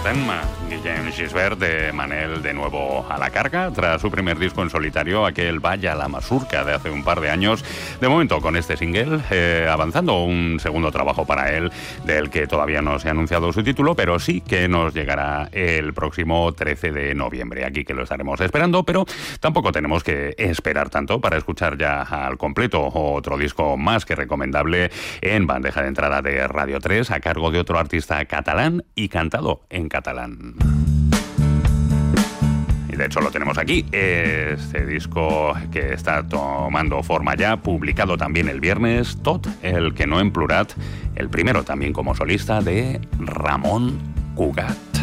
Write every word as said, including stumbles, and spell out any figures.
portem. Guillem Gisbert de Manel de nuevo a la carga tras su primer disco en solitario, aquel Vaya la Mazurca de hace un par de años. De momento con este single, eh, avanzando un segundo trabajo para él, del que todavía no se ha anunciado su título, pero sí que nos llegará el próximo trece de noviembre. Aquí que lo estaremos esperando, pero tampoco tenemos que esperar tanto para escuchar ya al completo otro disco más que recomendable en bandeja de entrada de Radio tres, a cargo de otro artista catalán y cantado en catalán. Y de hecho lo tenemos aquí, este disco que está tomando forma ya, publicado también el viernes, Tot el que no en plurat, el primero también como solista de Ramon Cugat.